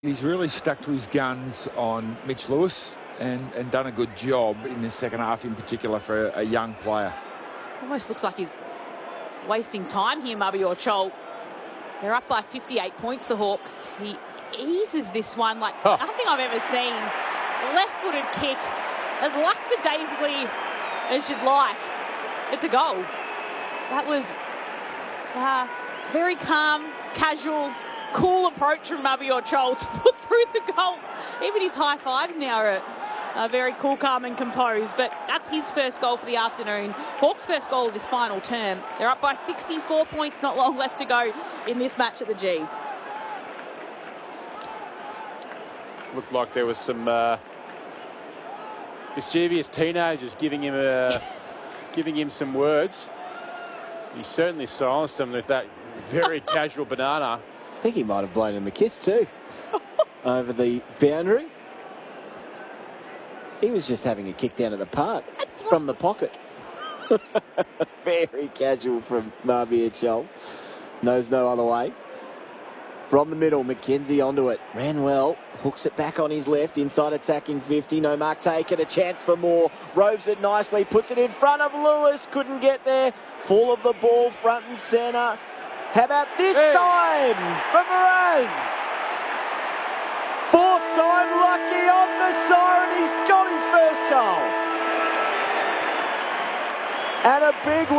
He's really stuck to his guns on Mitch Lewis and done a good job in the second half in particular for a young player. Almost looks like he's wasting time here, Mabior Chol. They're up by 58 points, the Hawks. He eases this one like nothing I've ever seen. Left-footed kick, as lackadaisically as you'd like. It's a goal. That was very calm, casual, cool approach from Mabior Chol to put through the goal. Even his high fives now are very cool, calm and composed. But that's his first goal for the afternoon. Hawks' first goal of this final term. They're up by 64 points, not long left to go in this match at the G. Looked like there was some mischievous teenagers giving him some words. He certainly silenced them with that very casual banana. I think he might have blown him a kiss too over the boundary. He was just having a kick down at the park from the pocket. Very casual from Mabior Chol. Knows no other way. From the middle, McKenzie onto it. Ran well. Hooks it back on his left. Inside attacking 50. No mark taken. A chance for more. Roves it nicely. Puts it in front of Lewis. Couldn't get there. Full of the ball. Front and centre. How about this time for Mraz? Fourth time lucky on the siren. He's got his first goal. And a big win.